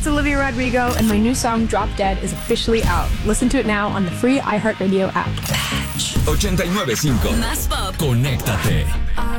it's Olivia Rodrigo, and my new song Drop Dead is officially out. Listen to it now on the free iHeartRadio app. 89.5. Más pop. Conéctate.